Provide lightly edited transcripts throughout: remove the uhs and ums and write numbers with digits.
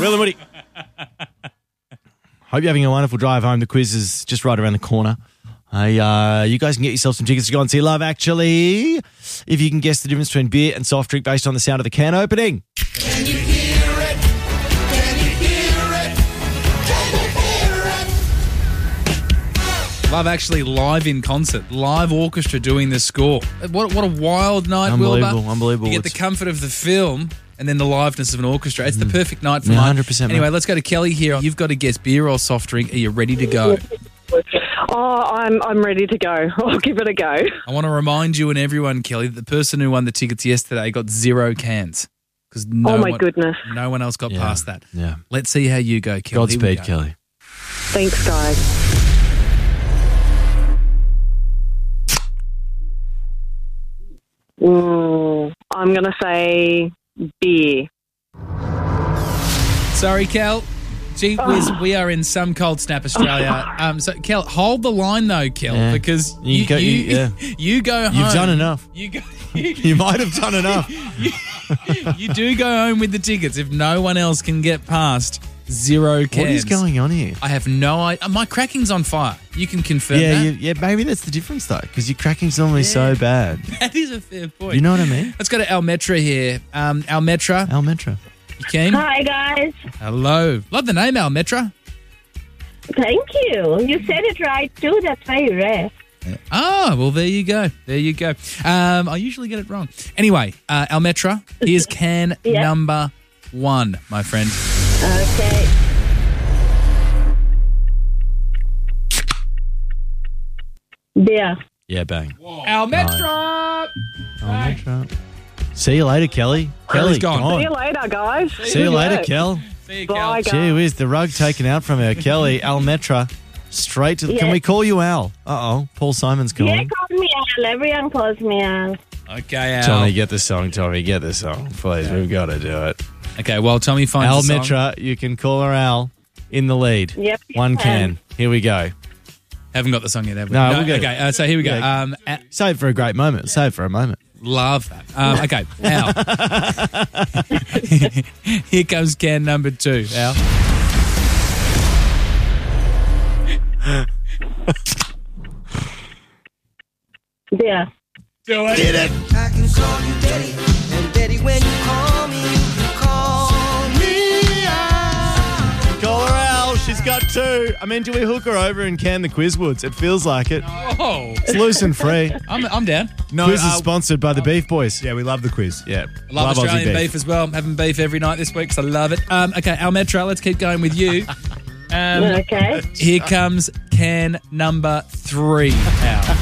Will and Woody. Hope you're having a wonderful drive home. The quiz is just right around the corner. You guys can get yourself some tickets to go and see Love Actually if you can guess the difference between beer and soft drink based on the sound of the can opening. Can you hear it? Can you hear it? Can you hear it? Love Actually live in concert, live orchestra doing the score. What a wild night, Wilbur. Unbelievable. You get the comfort of the film and then the liveness of an orchestra. It's the perfect night for Yeah, mine. 100%, Anyway, mate. let's go to Kelly here. You've got to guess beer or soft drink. Are you ready to go? I'm ready to go. I'll give it a go. I want to remind you and everyone, Kelly, that the person who won the tickets yesterday got 0 cans. Because goodness. No one else got past that. Yeah. Let's see how you go, Kelly. Here we Godspeed, go. Kelly. Thanks, guys. I'm going to say beer. Sorry, Kel. Gee whiz, we are in some cold snap, Australia. So, Kel, hold the line though, Kel, Yeah. because You go- you go home. You've done enough. You go. You might have done enough. You do go home with the tickets if no one else can get past 0 cans. What is going on here? I have no idea. My cracking's on fire. You can confirm that. Yeah, maybe that's the difference though, because your cracking's normally so bad. That is a fair point. You know what I mean? Let's go to Almetra here. Almetra, Almetra. you keen? Hi, guys. Hello. Love the name, Almetra. Thank you. You said it right, too. That's very rare. Ah, well, there you go. There you go. I usually get it wrong. Anyway, Almetra, here's can Yeah. number 1, my friend. Okay. Beer. Yeah, bang. Almetra! Almetra. See you later, Kelly. Kelly's Kelly, gone. See you later, guys. See you later, Kel. See you, Bye, Kel. guys. Gee whiz, the rug taken out from her. Kelly, Almetra. Straight to the... Can Yeah. we call you Al? Uh-oh. Paul Simon's calling. Yeah, call me Al. Everyone calls me Al. Okay, Al. Tommy, get the song. Tommy, get the song. Please, we've got to do it. Okay, well, Tommy finds the song. Almetra, you can call her Al in the lead. Yep, you One can. can. Here we go. Haven't got the song yet, have we? No, we'll get it. Okay, so here we go. Yeah. Save for a great moment. Save for a moment. Love that. Okay, Al. Here comes can number 2, Al. Beer. Do it. Did it. I can call you Daddy, and Daddy, when you call me, you can call me out. Call her Al. She's got 2. I mean, do we hook her over and can the Quizwoods? It feels like it. Oh, It's loose and free. I'm down. No, Quiz is sponsored by the Beef Boys. yeah, we love the quiz. Yeah. Love Aussie Australian beef as well. I'm having beef every night this week, so I love it. Okay, Almetra, let's keep going with you. Okay. Here comes can number 3, Al.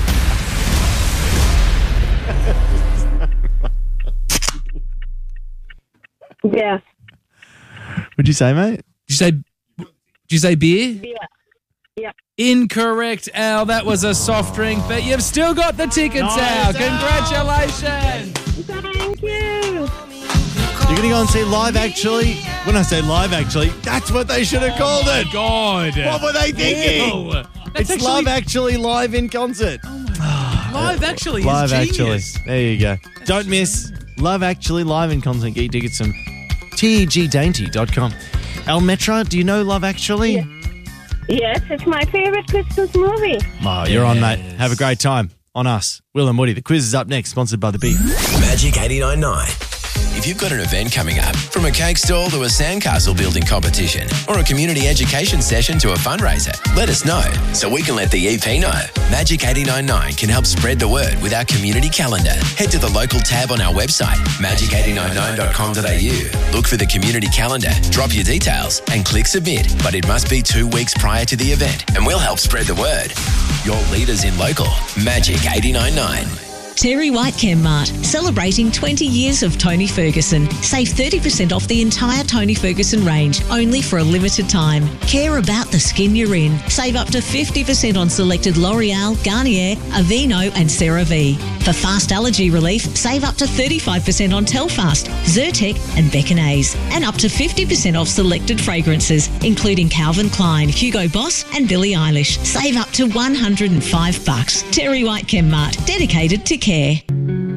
Beer. What'd you say, mate? Did you say beer? Beer. Yep. Incorrect, Al. That was a soft drink, but you've still got the tickets, Al. Congratulations. Thank you. You're going to go and see Live Actually. When I say Live Actually, that's what they should have called it. God. What were they thinking? Ew. That's It's Love Actually live in concert. Live Actually Live is Actually. genius. There you go. Don't miss Love Actually live in concert. Get your tickets from tegdainty.com. Almetra, do you know Love Actually? Yes, it's my favorite Christmas movie. Oh, you're on, mate. Have a great time on us. Will and Woody. The quiz is up next, sponsored by The Beef. Magic 89.9. If you've got an event coming up, from a cake stall to a sandcastle building competition or a community education session to a fundraiser, let us know so we can let the EP know. Magic 89.9 can help spread the word with our community calendar. Head to the local tab on our website, magic899.com.au. Look for the community calendar, drop your details and click submit. But it must be 2 weeks prior to the event and we'll help spread the word. Your leaders in local, Magic 89.9. Terry White Chemmart, celebrating 20 years of Tony Ferguson. Save 30% off the entire Tony Ferguson range, only for a limited time. Care about the skin you're in. Save up to 50% on selected L'Oreal, Garnier, Aveeno and CeraVe. For fast allergy relief, save up to 35% on Telfast, Zyrtec and Beckinase. And up to 50% off selected fragrances, including Calvin Klein, Hugo Boss and Billie Eilish. Save up to $105. Terry White Chemmart, dedicated to care.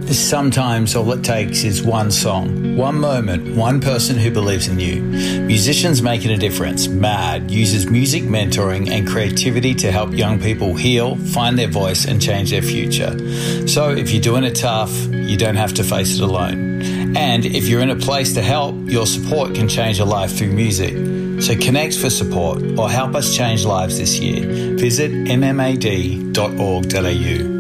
Sometimes all it takes is one song, one moment, one person who believes in you. Musicians Making a Difference, MAD, uses music mentoring and creativity to help young people heal, find their voice and change their future. So if you're doing it tough, you don't have to face it alone. And if you're in a place to help, your support can change a life through music. So connect for support or help us change lives this year. Visit mmad.org.au.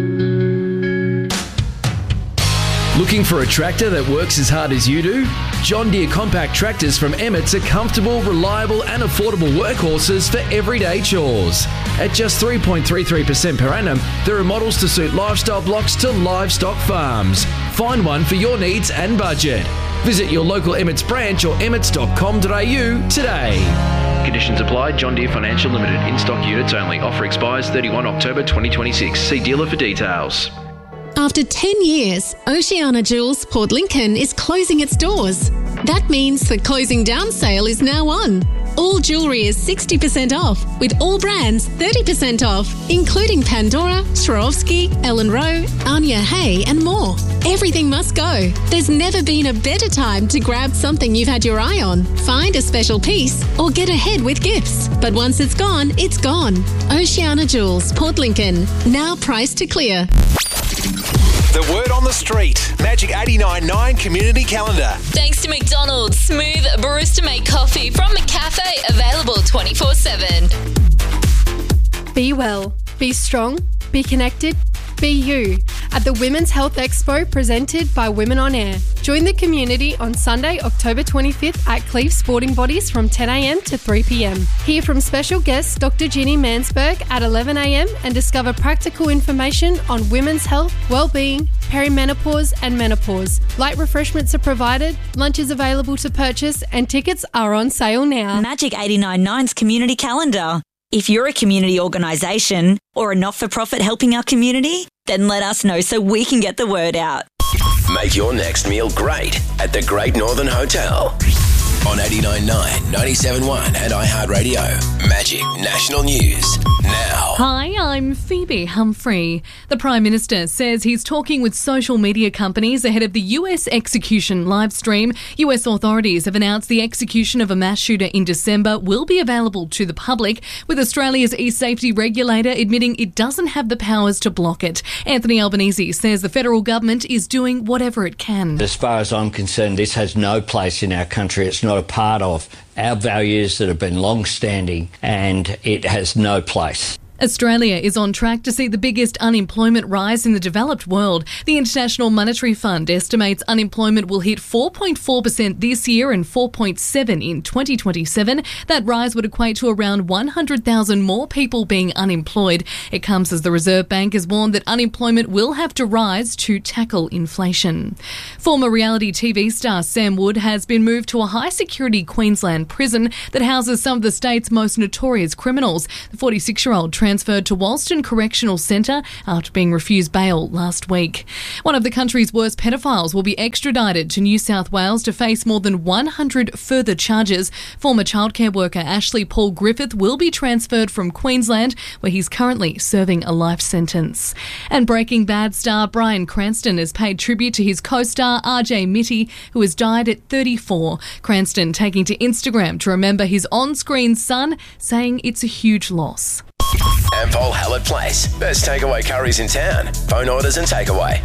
Looking for a tractor that works as hard as you do? John Deere compact tractors from Emmett's are comfortable, reliable and affordable workhorses for everyday chores. At just 3.33% per annum, there are models to suit lifestyle blocks to livestock farms. Find one for your needs and budget. Visit your local Emmett's branch or emmets.com.au today. Conditions apply. John Deere Financial Limited. In-stock units only. Offer expires 31 October 2026. See dealer for details. After 10 years, Oceana Jewels Port Lincoln is closing its doors. That means the closing down sale is now on. All jewellery is 60% off, with all brands 30% off, including Pandora, Swarovski, Ellen Rowe, Anya Hay and more. Everything must go. There's never been a better time to grab something you've had your eye on, find a special piece or get ahead with gifts. But once it's gone, it's gone. Oceana Jewels Port Lincoln, now priced to clear. The word on the street. Magic 89.9 Community Calendar. Thanks to McDonald's. Smooth barista-made coffee from McCafe. Available 24/7. Be well. Be strong. Be connected. Be you. At the Women's Health Expo presented by Women on Air. Join the community on Sunday, October 25th at Cleve Sporting Bodies from 10 a.m. to 3 p.m. Hear from special guest Dr. Ginny Mansberg at 11 a.m. and discover practical information on women's health, well-being, perimenopause and menopause. Light refreshments are provided, lunch is available to purchase and tickets are on sale now. Magic 89.9's Community Calendar. If you're a community organisation or a not-for-profit helping our community, then let us know so we can get the word out. Make your next meal great at the Great Northern Hotel. On 89.9, 97.1 and iHeartRadio. Magic National News now. Hi, I'm Phoebe Humphrey. The Prime Minister says he's talking with social media companies ahead of the US execution live stream. US authorities have announced the execution of a mass shooter in December will be available to the public, with Australia's e-safety regulator admitting it doesn't have the powers to block it. Anthony Albanese says the federal government is doing whatever it can. As far as I'm concerned, this has no place in our country. It's not a part of our values that have been long-standing, and it has no place. Australia is on track to see the biggest unemployment rise in the developed world. The International Monetary Fund estimates unemployment will hit 4.4% this year and 4.7% in 2027. That rise would equate to around 100,000 more people being unemployed. It comes as the Reserve Bank has warned that unemployment will have to rise to tackle inflation. Former reality TV star Sam Wood has been moved to a high-security Queensland prison that houses some of the state's most notorious criminals. The 46-year-old transferred to Walston Correctional Centre after being refused bail last week. One of the country's worst pedophiles will be extradited to New South Wales to face more than 100 further charges. Former childcare worker Ashley Paul Griffith will be transferred from Queensland, where he's currently serving a life sentence. And Breaking Bad star Bryan Cranston has paid tribute to his co-star RJ Mitty, who has died at 34. Cranston taking to Instagram to remember his on-screen son, saying it's a huge loss. Ampol Hallett Place. Best takeaway curries in town. Phone orders and takeaway.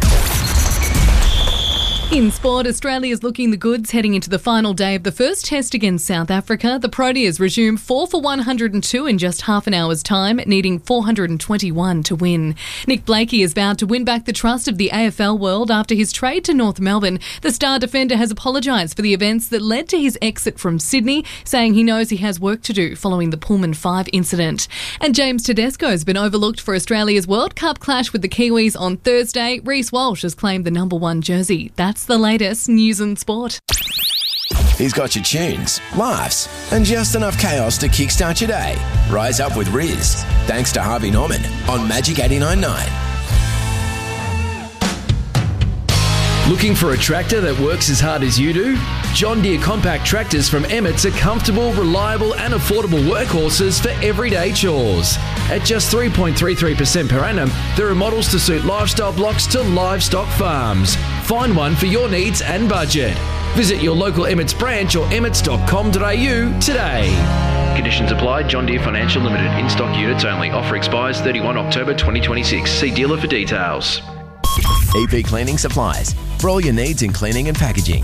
In sport, Australia is looking the goods heading into the final day of the first test against South Africa. The Proteas resume 4 for 102 in just half an hour's time, needing 421 to win. Nick Blakey is vowed to win back the trust of the AFL world after his trade to North Melbourne. The star defender has apologised for the events that led to his exit from Sydney, saying he knows he has work to do following the Pullman 5 incident. And James Tedesco has been overlooked for Australia's World Cup clash with the Kiwis on Thursday. Reece Walsh has claimed the number 1 jersey. That's the latest news and sport. He's got your tunes, laughs, and just enough chaos to kickstart your day. Rise up with Riz. Thanks to Harvey Norman on Magic 89.9. Looking for a tractor that works as hard as you do? John Deere compact tractors from Emmett's are comfortable, reliable and affordable workhorses for everyday chores. At just 3.33% per annum, there are models to suit lifestyle blocks to livestock farms. Find one for your needs and budget. Visit your local Emmett's branch or emmets.com.au today. Conditions apply. John Deere Financial Limited. In-stock units only. Offer expires 31 October 2026. See dealer for details. EP Cleaning Supplies. For all your needs in cleaning and packaging.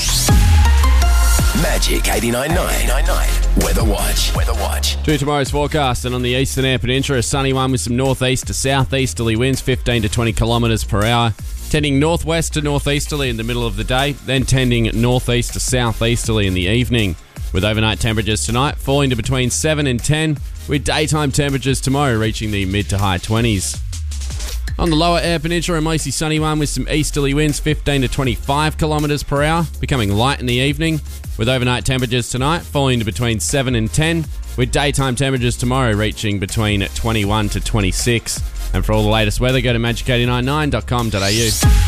Magic 89.9. Weather Watch. To tomorrow's forecast, and on the eastern air peninsula, a sunny one with some northeast to southeasterly winds, 15 to 20 kilometres per hour. Tending northwest to northeasterly in the middle of the day, then tending northeast to southeasterly in the evening. With overnight temperatures tonight falling to between 7 and 10, with daytime temperatures tomorrow reaching the mid to high 20s. On the lower air peninsula, a mostly sunny one with some easterly winds, 15 to 25 kilometres per hour, becoming light in the evening, with overnight temperatures tonight falling to between 7 and 10, with daytime temperatures tomorrow reaching between 21 to 26. And for all the latest weather, go to magic899.com.au.